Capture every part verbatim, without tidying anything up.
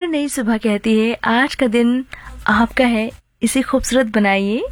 नई सुबह कहती है आज का दिन आपका है, इसे खूबसूरत बनाइए।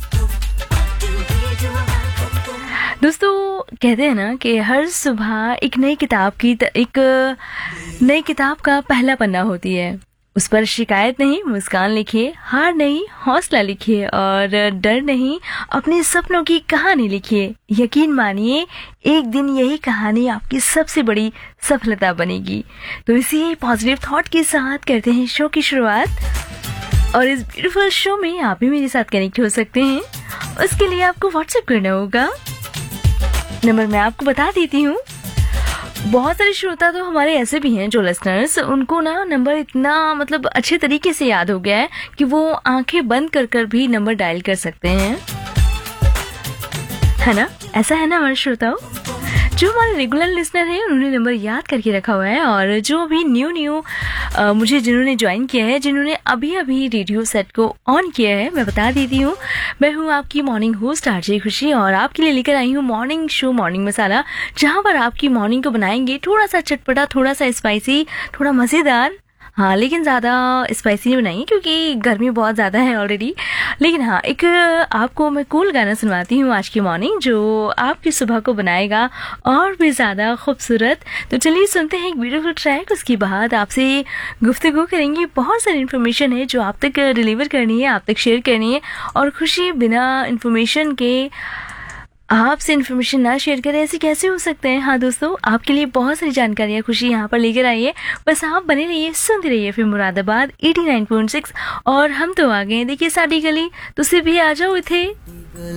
दोस्तों कहते हैं ना कि हर सुबह एक नई किताब की एक नई किताब का पहला पन्ना होती है। उस पर शिकायत नहीं मुस्कान लिखिए, हार नहीं हौसला लिखिए और डर नहीं अपने सपनों की कहानी लिखिए। यकीन मानिए एक दिन यही कहानी आपकी सबसे बड़ी सफलता बनेगी। तो इसी पॉजिटिव थॉट के साथ करते हैं शो की शुरुआत और इस ब्यूटीफुल शो में आप भी मेरे साथ कनेक्ट हो सकते हैं। उसके लिए आपको व्हाट्सएप करना होगा, नंबर मैं आपको बता देती हूँ। बहुत सारे श्रोता तो हमारे ऐसे भी हैं जो लिसनर्स, उनको ना नंबर इतना मतलब अच्छे तरीके से याद हो गया है कि वो आंखें बंद कर कर भी नंबर डायल कर सकते हैं, है ना? ऐसा है ना हमारे श्रोताओं? जो हमारे रेगुलर लिसनर हैं उन्होंने नंबर याद करके रखा हुआ है और जो अभी न्यू न्यू मुझे जिन्होंने ज्वाइन किया है, जिन्होंने अभी अभी रेडियो सेट को ऑन किया है, मैं बता देती हूँ मैं हूँ आपकी मॉर्निंग होस्ट आरजे खुशी और आपके लिए लेकर आई हूँ मॉर्निंग शो मॉर्निंग मसाला, जहाँ पर आपकी मॉर्निंग को बनाएंगे थोड़ा सा चटपटा, थोड़ा सा स्पाइसी, थोड़ा मज़ेदार। हाँ, लेकिन ज़्यादा स्पाइसी नहीं बनाएंगे क्योंकि गर्मी बहुत ज़्यादा है ऑलरेडी। लेकिन हाँ, एक आपको मैं कूल गाना सुनवाती हूँ आज की मॉर्निंग जो आपकी सुबह को बनाएगा और भी ज़्यादा खूबसूरत। तो चलिए सुनते हैं एक ब्यूटीफुल ट्रैक, उसके बाद आपसे गुफ्तगू करेंगे। बहुत सारी इन्फॉर्मेशन है जो आप तक डिलीवर करनी है, आप तक शेयर करनी है और खुशी बिना इन्फॉर्मेशन के आपसे इन्फॉर्मेशन ना शेयर करें, ऐसे कैसे हो सकते हैं। हाँ दोस्तों, आपके लिए बहुत सारी जानकारियाँ खुशी यहाँ पर लेकर आई है, बस आप बने रहिए, सुनते रहिए फिर Moradabad eighty nine point six. और हम तो आ गए, देखिए साडी गली, तुसी भी आ जाओ इथे।